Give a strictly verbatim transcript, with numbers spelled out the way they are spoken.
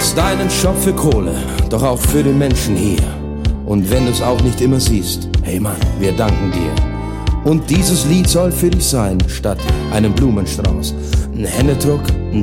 machst deinen Job für Kohle, doch auch für den Menschen hier. Und wenn du's auch nicht immer siehst, hey Mann, wir danken dir. Und dieses Lied soll für dich sein, statt einem Blumenstrauß ein Händedruck, ein